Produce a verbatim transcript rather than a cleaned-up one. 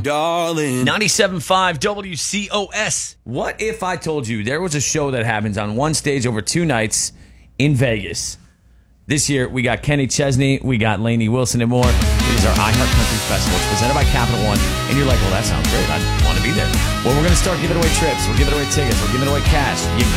darling. ninety-seven point five W C O S. What if I told you there was a show that happens on one stage over two nights in Vegas? This year, we got Kenny Chesney, we got Lainey Wilson, and more. It is our iHeart Country Festival. It's presented by Capital One. And you're like, well, that sounds great. I want to be there. Well, we're going to start giving away trips. We're giving away tickets. We're giving away cash. You